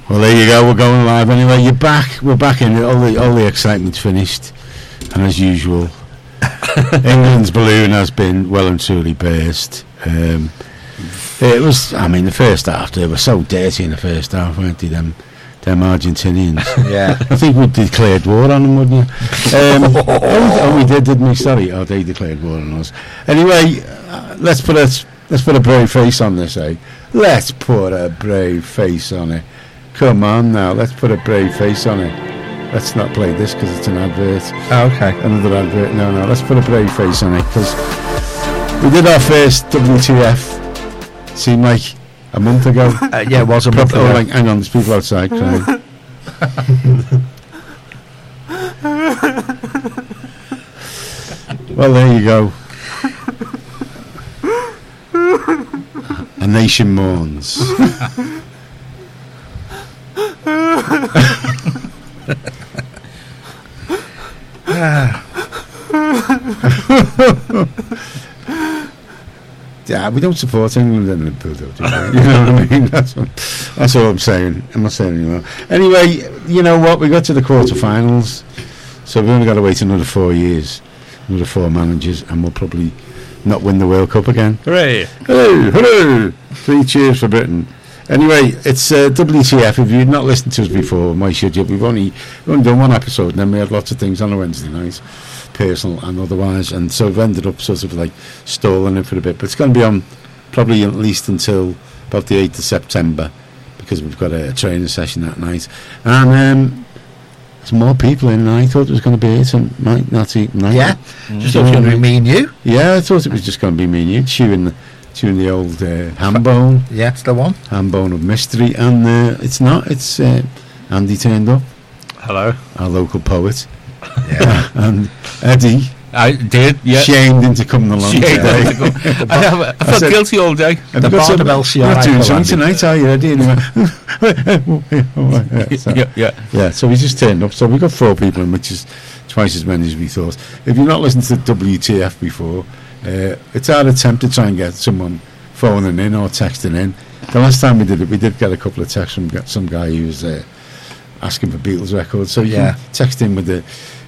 Well, there you go. We're going live anyway. You're back. We're back in. All the excitement's finished, and as usual, England's balloon has been well and truly burst. It was. I mean, the first half they were so dirty in the first half, weren't they? Them Argentinians. Yeah. I think we declared war on them, wouldn't you? We did, didn't we? Sorry. Oh, they declared war on us. Anyway, let's put a brave face on this, eh? Let's put a brave face on it. Come on now, let's put a brave face on it. Let's not play this because it's an advert. Oh, okay. Another advert. No, let's put a brave face on it because we did our first WTF. Seemed like a month ago. Yeah, it was a month ago. Like, hang on, there's people outside crying. Well, there you go. A nation mourns. Yeah, we don't support England in Liverpool, do we? You know what I mean? That's all I'm saying. I'm not saying anymore. Anyway, you know what? We got to the quarterfinals, so we've only got to wait another 4 years, another 4 managers, and we'll probably not win the World Cup again. Hooray! Hey, hooray! 3 cheers for Britain. Anyway, it's WTF. If you've not listened to us before, why should you? We've only done one episode, and then we had lots of things on a Wednesday night, personal and otherwise, and so we've ended up sort of like stalling it for a bit. But it's going to be on probably at least until about the 8th of September, because we've got a training session that night. And there's more people in than I thought it was going to be. It's a night. Yeah, just thought it was going to be me and you. Yeah, I thought it was just going to be me and you chewing the old ham bone. Yeah, it's the one. Ham bone of mystery, and it's not. It's Andy turned up. Hello. Our local poet. Yeah. And Eddie. I did, yeah. Shamed into coming along today. I felt guilty all day. The Bard of LCR. You're not doing something tonight, are you, Eddie? Yeah, so we just turned up. So we got 4 people in, which is twice as many as we thought. If you've not listened to WTF before, it's our attempt to try and get someone phoning in or texting in. The last time we did it, we did get a couple of texts from some guy who was asking for Beatles records. So you can text in with the